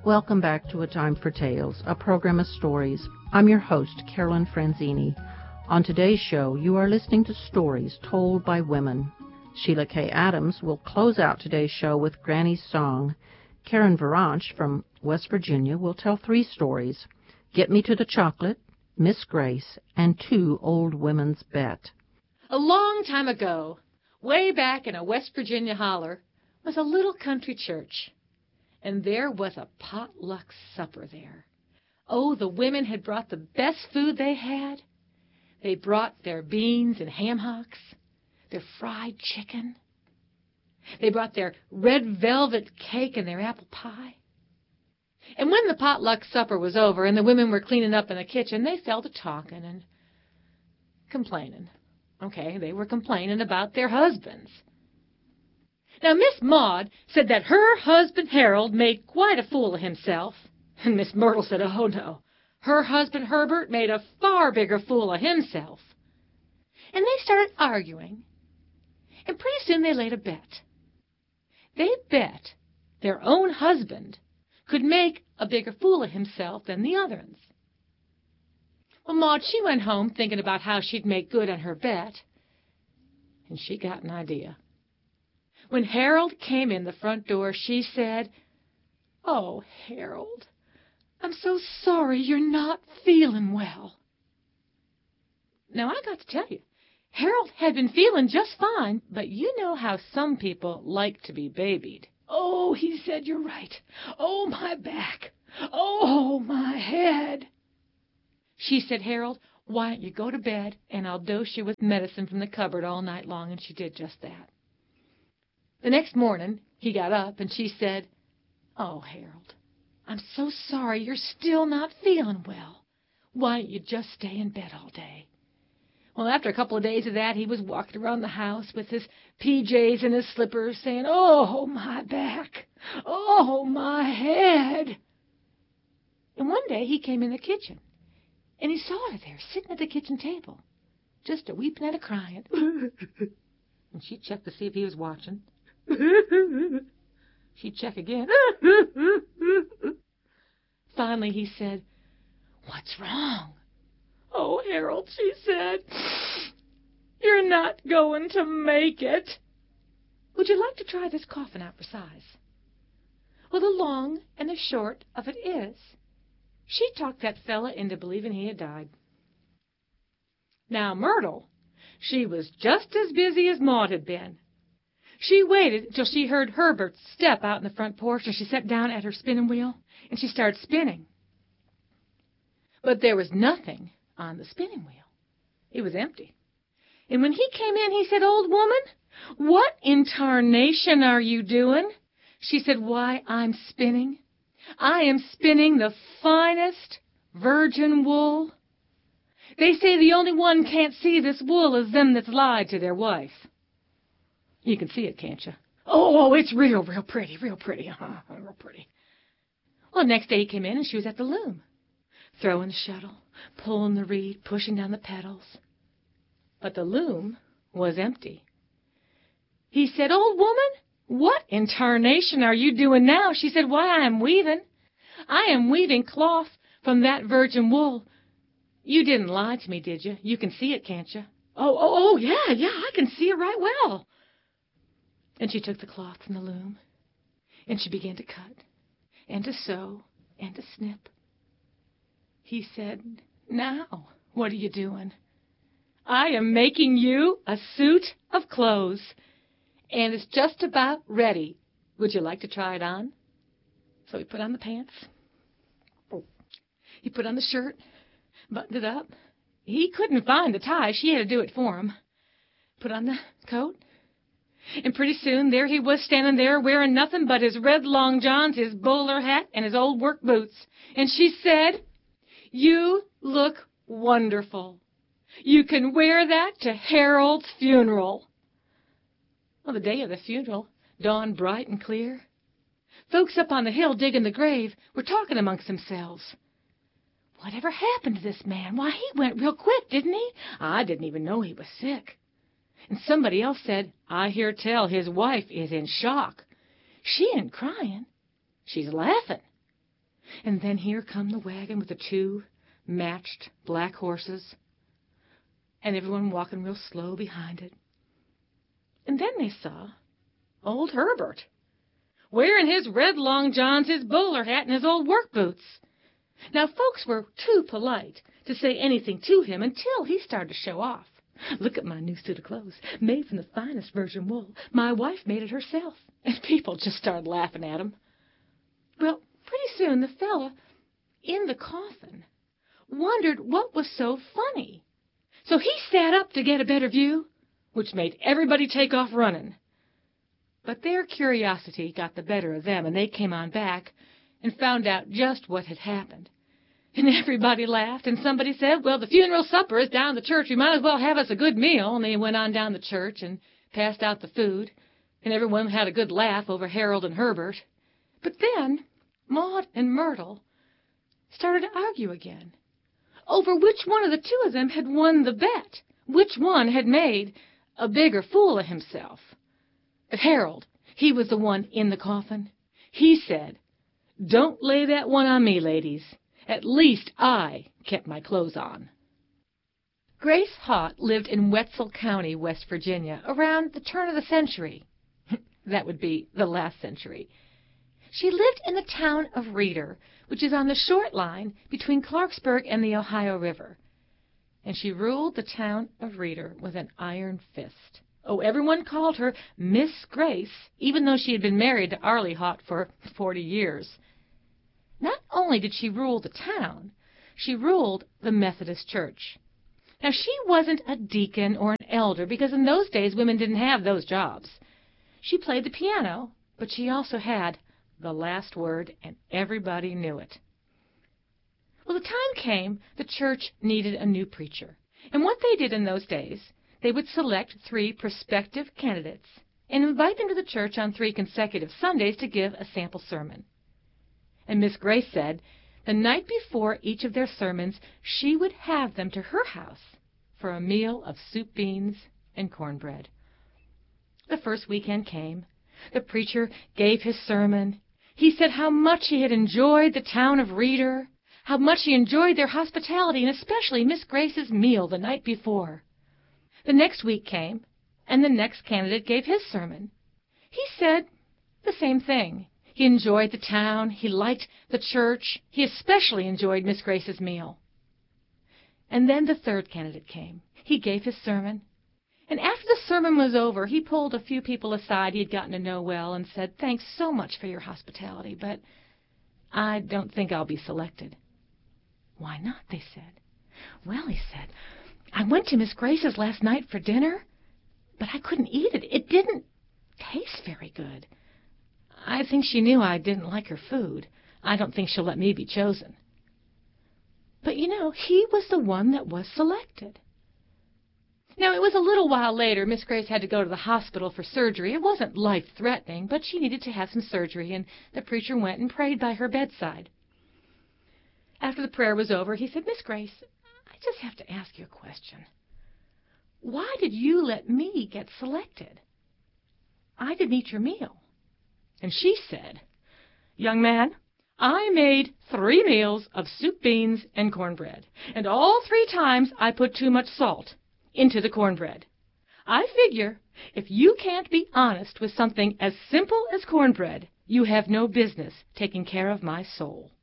Welcome back to A Time for Tales, a program of stories. I'm your host, Carolyn Franzini. On today's show, you are listening to stories told by women. Sheila K. Adams will close out today's show with Granny's Song. Karen Varanche from West Virginia will tell 3 stories: Get Me to the Chocolate, Miss Grace, and 2 Old Women's Bet. A long time ago, way back in a West Virginia holler, was a little country church. And there was a potluck supper there. Oh, the women had brought the best food they had. They brought their beans and ham hocks, their fried chicken. They brought their red velvet cake and their apple pie. And when the potluck supper was over and the women were cleaning up in the kitchen, they fell to talking and complaining. Okay, they were complaining about their husbands. Now, Miss Maud said that her husband Harold made quite a fool of himself. And Miss Myrtle said, oh, no, her husband Herbert made a far bigger fool of himself. And they started arguing. And pretty soon they laid a bet. They bet their own husband could make a bigger fool of himself than the others. Well, Maud, she went home thinking about how she'd make good on her bet. And she got an idea. When Harold came in the front door, she said, "Oh, Harold, I'm so sorry you're not feeling well." Now, I got to tell you, Harold had been feeling just fine, but you know how some people like to be babied. "Oh," he said, "you're right. Oh, my back. Oh, my head." She said, "Harold, why don't you go to bed, and I'll dose you with medicine from the cupboard all night long," and she did just that. The next morning, he got up, and she said, "Oh, Harold, I'm so sorry you're still not feeling well. Why don't you just stay in bed all day?" Well, after a couple of days of that, he was walking around the house with his PJs and his slippers, saying, "Oh, my back. Oh, my head." And one day he came in the kitchen, and he saw her there sitting at the kitchen table, just a-weeping and a-crying. And she checked to see if he was watching. She'd check again. Finally, he said, "What's wrong?" "Oh, Harold," she said, "you're not going to make it." "Would you like to try this coffin out for size?" Well, the long and the short of it is, she talked that fella into believing he had died. Now, Myrtle, she was just as busy as Maud had been. She waited until she heard Herbert's step out in the front porch, and she sat down at her spinning wheel, and she started spinning. But there was nothing on the spinning wheel. It was empty. And when he came in, he said, "Old woman, what in tarnation are you doing?" She said, "Why, I'm spinning. I am spinning the finest virgin wool. They say the only one can't see this wool is them that's lied to their wife." You can see it, can't you? Oh, it's real pretty, real pretty. Real pretty. Well, the next day he came in, and she was at the loom, throwing the shuttle, pulling the reed, pushing down the petals. But the loom was empty. He said, "Old woman, what in tarnation are you doing now?" She said, "Why, I am weaving. I am weaving cloth from that virgin wool. You didn't lie to me, did you? You can see it, can't you?" Oh, yeah, I can see it right well." And she took the cloth from the loom, and she began to cut, and to sew, and to snip. He said, "Now, what are you doing?" "I am making you a suit of clothes, and it's just about ready. Would you like to try it on?" So he put on the pants. He put on the shirt, buttoned it up. He couldn't find the tie. She had to do it for him. Put on the coat. And pretty soon there he was standing there wearing nothing but his red long johns, his bowler hat, and his old work boots. And she said, "You look wonderful. You can wear that to Harold's funeral." Well, the day of the funeral dawned bright and clear. Folks up on the hill digging the grave were talking amongst themselves. "Whatever happened to this man? Why, he went real quick, didn't he? I didn't even know he was sick." And somebody else said, "I hear tell his wife is in shock. She ain't crying. She's laughing." And then here come the wagon with the 2 matched black horses, and everyone walking real slow behind it. And then they saw old Herbert, wearing his red long johns, his bowler hat, and his old work boots. Now, folks were too polite to say anything to him until he started to show off. Look at my new suit of clothes, made from the finest virgin wool. My wife made it herself. And people just started laughing at him. Well, pretty soon the fella in the coffin wondered what was so funny. So he sat up to get a better view, which made everybody take off running. But their curiosity got the better of them, and they came on back and found out just what had happened. And everybody laughed, and somebody said, well, the funeral supper is down the church. We might as well have us a good meal. And they went on down the church and passed out the food, and everyone had a good laugh over Harold and Herbert. But then Maud and Myrtle started to argue again over which one of the 2 of them had won the bet, which one had made a bigger fool of himself. But Harold, he was the one in the coffin. He said, don't lay that one on me, ladies. At least I kept my clothes on. Grace Hott lived in Wetzel County, West Virginia, around the turn of the century. That would be the last century. She lived in the town of Reeder, which is on the short line between Clarksburg and the Ohio River. And she ruled the town of Reeder with an iron fist. Oh, everyone called her Miss Grace, even though she had been married to Arlie Hott for 40 years. Not only did she rule the town, she ruled the Methodist Church. Now, she wasn't a deacon or an elder, because in those days women didn't have those jobs. She played the piano, but she also had the last word, and everybody knew it. Well, the time came the church needed a new preacher. And what they did in those days, they would select 3 prospective candidates and invite them to the church on 3 consecutive Sundays to give a sample sermon. And Miss Grace said the night before each of their sermons, she would have them to her house for a meal of soup, beans, and cornbread. The first weekend came. The preacher gave his sermon. He said how much he had enjoyed the town of Reeder, how much he enjoyed their hospitality, and especially Miss Grace's meal the night before. The next week came, and the next candidate gave his sermon. He said the same thing. He enjoyed the town. He liked the church. He especially enjoyed Miss Grace's meal. And then the third candidate came. He gave his sermon. And after the sermon was over, he pulled a few people aside he had gotten to know well and said, thanks so much for your hospitality, but I don't think I'll be selected. Why not? They said. Well, he said, I went to Miss Grace's last night for dinner, but I couldn't eat it. It didn't taste very good. I think she knew I didn't like her food. I don't think she'll let me be chosen. But, you know, he was the one that was selected. Now, it was a little while later. Miss Grace had to go to the hospital for surgery. It wasn't life-threatening, but she needed to have some surgery, and the preacher went and prayed by her bedside. After the prayer was over, he said, Miss Grace, I just have to ask you a question. Why did you let me get selected? I didn't eat your meal. And she said, young man, I made 3 meals of soup, beans, and cornbread, and all 3 times I put too much salt into the cornbread. I figure if you can't be honest with something as simple as cornbread, you have no business taking care of my soul.